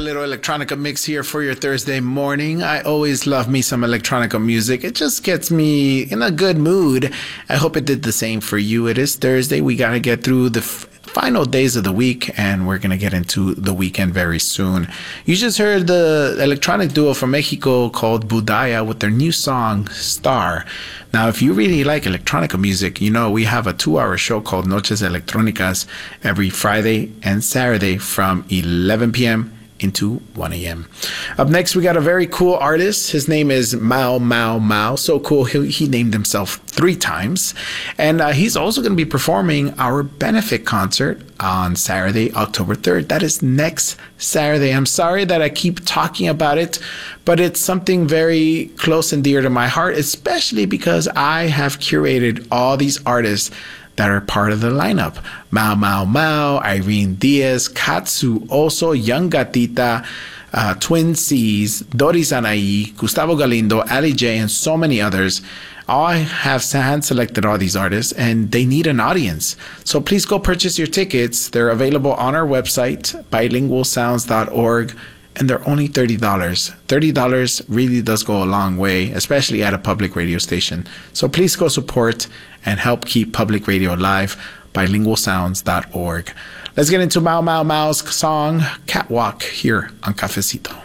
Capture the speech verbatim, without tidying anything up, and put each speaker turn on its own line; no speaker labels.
little electronica mix here for your Thursday morning. I always love me some electronica music. It just gets me in a good mood. I hope it did the same for you. It is Thursday. We got to get through the f- final days of the week, and we're going to get into the weekend very soon. You just heard the electronic duo from Mexico called Budaya with their new song, Star. Now, if you really like electronica music, you know we have a two-hour show called Noches Electrónicas every Friday and Saturday from eleven p.m. into one a.m. Up next, we got a very cool artist. His name is Mau Mau Mau. So cool, he, he named himself three times. And uh, he's also going to be performing our benefit concert on Saturday, October third. That is next Saturday. I'm sorry that I keep talking about it, but it's something very close and dear to my heart, especially because I have curated all these artists that are part of the lineup. Mau Mau Mau, Irene Diaz, Katsu Oso, Young Gatita, uh, Twin C's, Doris Anaí, Gustavo Galindo, Ali J, and so many others. I have hand selected all these artists, and they need an audience. So please go purchase your tickets. They're available on our website, bilingual sounds dot org. And they're only thirty dollars. thirty dollars really does go a long way, especially at a public radio station. So please go support and help keep public radio alive. bilingual sounds dot org. Let's get into Mau Mau Mau's song, Catwalk, here on Cafecito.